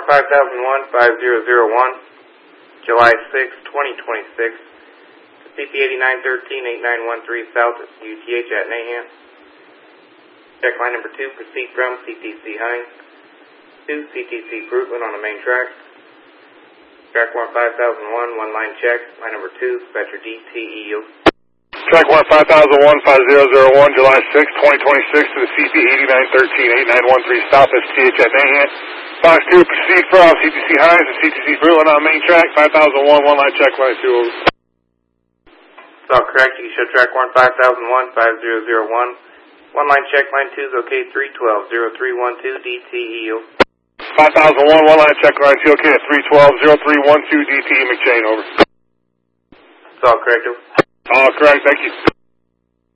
5001, 5001, July 6, 2026. CP 8913-8913 South at UTH at Nahan. Check line number 2, proceed from CTC Hines to CTC Fruitland on the main track. Track 1 5001, one line check. Line number 2, Spectre DTE. Track 1 5001, 5001, July 6, 2026 to the CP 8913-8913 South STH at Nahan. Fox 2, proceed from CTC Hines to CTC Fruitland on main track. 5001, one line check, line 2 over. It's all correct. You show track 1 5001, 5001. One line check, line 2 is okay, 312, 0312 DTE. 5001, one line check, line 2 okay at 312, 0312 DTE McChain, over. It's all correct. All correct, thank you.